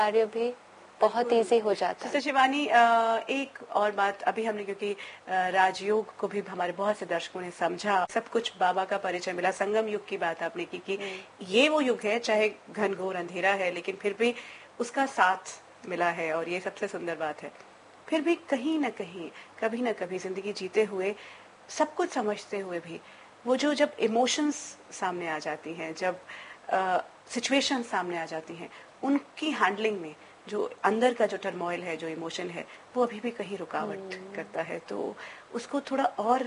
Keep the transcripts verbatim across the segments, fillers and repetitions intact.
कार्य भी बहुत इजी हो जाता है। शिवानी, एक और बात अभी हमने, क्योंकि राजयोग को भी हमारे बहुत से दर्शकों ने समझा, सब कुछ बाबा का परिचय मिला, संगम युग की बात आपने की कि ये वो युग है, चाहे घनघोर अंधेरा है लेकिन फिर भी उसका साथ मिला है, और ये सबसे सुंदर बात है। फिर भी कहीं ना कहीं, कभी ना कभी जिंदगी जीते हुए, सब कुछ समझते हुए भी, वो जो जब इमोशंस सामने आ जाती हैं, जब सिचुएशन सामने आ जाती हैं, उनकी हैंडलिंग में जो अंदर का जो टर्मोइल है, जो इमोशन है, वो अभी भी कहीं रुकावट करता है। तो उसको थोड़ा और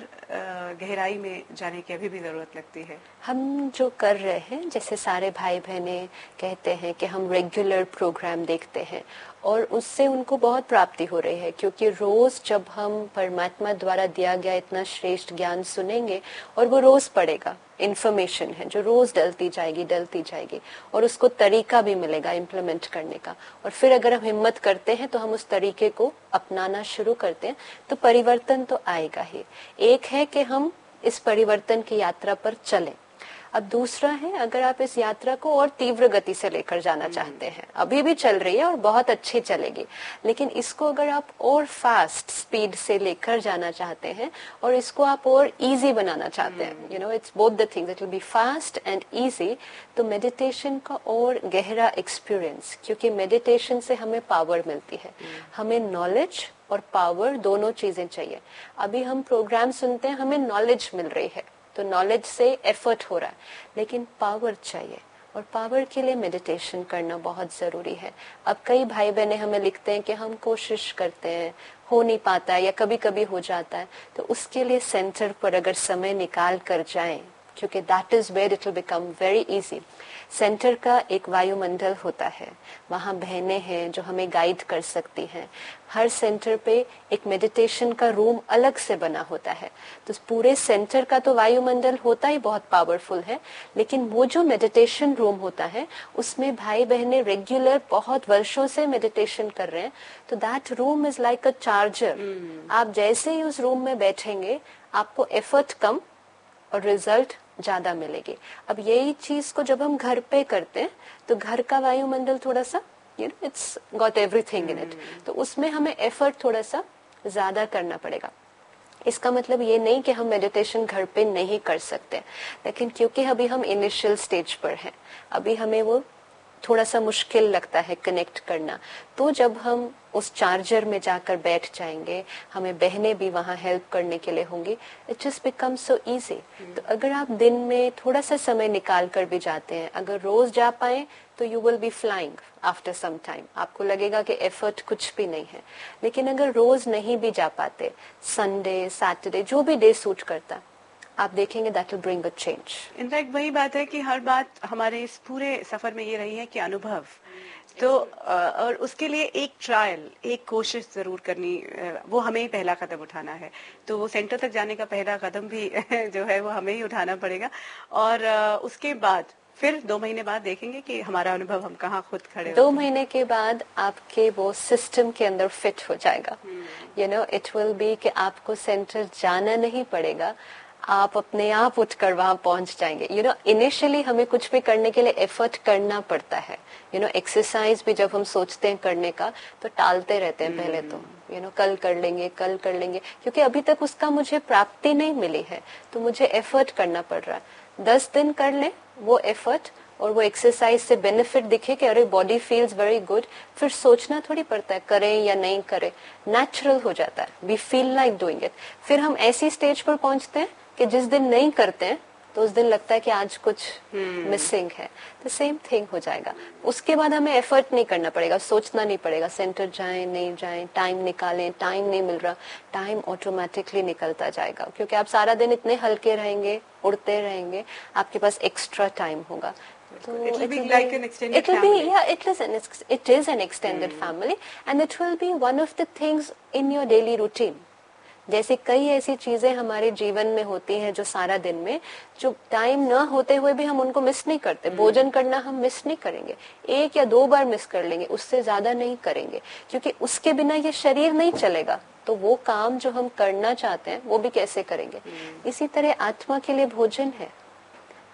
गहराई में जाने की अभी भी जरूरत लगती है। हम जो कर रहे हैं, जैसे सारे भाई बहने कहते हैं कि हम रेगुलर प्रोग्राम देखते हैं और उससे उनको बहुत प्राप्ति हो रही है, क्योंकि रोज जब हम परमात्मा द्वारा दिया गया इतना श्रेष्ठ ज्ञान सुनेंगे और वो रोज पड़ेगा, इन्फॉर्मेशन है जो रोज डलती जाएगी डलती जाएगी और उसको तरीका भी मिलेगा इम्प्लीमेंट करने का, और फिर अगर हम हिम्मत करते हैं तो हम उस तरीके को अपनाना शुरू करते हैं तो परिवर्तन तो आएगा ही। एक है कि हम इस परिवर्तन की यात्रा पर चलें। अब दूसरा है, अगर आप इस यात्रा को और तीव्र गति से लेकर जाना चाहते हैं, अभी भी चल रही है और बहुत अच्छी चलेगी, लेकिन इसको अगर आप और फास्ट स्पीड से लेकर जाना चाहते हैं और इसको आप और इजी बनाना चाहते हैं, you know it's both the things, it will be fast and easy, तो मेडिटेशन का और गहरा एक्सपीरियंस, क्योंकि मेडिटेशन से हमें पावर मिलती है, हमें नॉलेज और पावर दोनों चीजें चाहिए। अभी हम प्रोग्राम सुनते हैं, हमें नॉलेज मिल रही है तो नॉलेज से एफर्ट हो रहा है, लेकिन पावर चाहिए और पावर के लिए मेडिटेशन करना बहुत जरूरी है। अब कई भाई बहने हमें लिखते हैं कि हम कोशिश करते हैं, हो नहीं पाता है या कभी कभी हो जाता है, तो उसके लिए सेंटर पर अगर समय निकाल कर जाएं, क्योंकि that is where it will become very easy. Centre का एक वायुमंडल होता है, वहां बहनें हैं जो हमें गाइड कर सकती हैं। हर सेंटर पे एक मेडिटेशन का रूम अलग से बना होता है, तो पूरे सेंटर का तो वायुमंडल होता ही बहुत पावरफुल है, लेकिन वो जो मेडिटेशन रूम होता है उसमें भाई बहनें रेगुलर बहुत वर्षों से मेडिटेशन कर रहे हैं, तो that room is like a charger. आप जैसे ही उस रूम में बैठेंगे आपको एफर्ट कम और रिजल्ट ज्यादा मिलेगी। अब यही चीज को जब हम घर पे करते हैं तो घर का वायुमंडल थोड़ा सा, you know it's got everything in it, तो उसमें हमें एफर्ट थोड़ा सा ज्यादा करना पड़ेगा। इसका मतलब ये नहीं कि हम मेडिटेशन घर पे नहीं कर सकते, लेकिन क्योंकि अभी हम इनिशियल स्टेज पर हैं, अभी हमें वो थोड़ा सा मुश्किल लगता है कनेक्ट करना, तो जब हम उस चार्जर में जाकर बैठ जाएंगे, हमें बहनें भी वहां हेल्प करने के लिए होंगी, it just become so easy. तो अगर आप दिन में थोड़ा सा समय निकाल कर भी जाते हैं, अगर रोज जा पाए तो you will be flying after some time, आपको लगेगा कि एफर्ट कुछ भी नहीं है। लेकिन अगर रोज नहीं भी जा पाते, संडे सैटरडे जो भी डे सूट करता, आप देखेंगे that will bring a change. In fact वही बात है कि हर बात हमारे इस पूरे सफर में ये रही है कि अनुभव, तो और उसके लिए एक ट्रायल, एक कोशिश जरूर करनी, वो हमें ही पहला कदम उठाना है। तो वो सेंटर तक जाने का पहला कदम भी जो है वो हमें ही उठाना पड़ेगा, और उसके बाद फिर दो महीने बाद देखेंगे कि हमारा अनुभव हम कहाँ खुद खड़े दो महीने के बाद आपके वो सिस्टम के अंदर फिट हो जाएगा, you know it will be कि आपको सेंटर जाना नहीं पड़ेगा, आप अपने आप उठकर वहां पहुंच जाएंगे। यू नो इनिशियली हमें कुछ भी करने के लिए एफर्ट करना पड़ता है, यू नो एक्सरसाइज भी जब हम सोचते हैं करने का तो टालते रहते हैं पहले तो, यू नो कल कर लेंगे कल कर लेंगे, क्योंकि अभी तक उसका मुझे प्राप्ति नहीं मिली है तो मुझे एफर्ट करना पड़ रहा है। दस दिन कर ले वो एफर्ट और वो एक्सरसाइज से बेनिफिट दिखे कि अरे बॉडी फील्स वेरी गुड, फिर सोचना थोड़ी पड़ता है करें या नहीं करें, नेचुरल हो जाता है, we feel like doing it. फिर हम ऐसी स्टेज पर पहुंचते हैं कि जिस दिन नहीं करते हैं तो उस दिन लगता है कि आज कुछ मिसिंग है, तो सेम थिंग हो जाएगा। उसके बाद हमें एफर्ट नहीं करना पड़ेगा, सोचना नहीं पड़ेगा सेंटर जाएं नहीं जाएं, टाइम निकालें, टाइम नहीं मिल रहा, टाइम ऑटोमेटिकली निकलता जाएगा, क्योंकि आप सारा दिन इतने हल्के रहेंगे, उड़ते रहेंगे, आपके पास एक्स्ट्रा टाइम होगा। So it will be like an extended it will family. be, yeah, it is an it is an extended hmm. family, and it will be one of the things in your daily routine. जैसे कई ऐसी चीजें हमारे जीवन में होती हैं जो सारा दिन में, जो टाइम न होते हुए भी हम उनको मिस नहीं करते। hmm. भोजन करना हम मिस नहीं करेंगे, एक या दो बार मिस कर लेंगे, उससे ज्यादा नहीं करेंगे, क्योंकि उसके बिना ये शरीर नहीं चलेगा। तो वो काम जो हम करना चाहते हैं वो भी कैसे करेंगे। hmm. इसी तरह आत्मा के लिए भोजन है,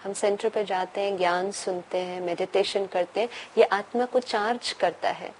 हम सेंटर पे जाते हैं, ज्ञान सुनते हैं, मेडिटेशन करते हैं, ये आत्मा को चार्ज करता है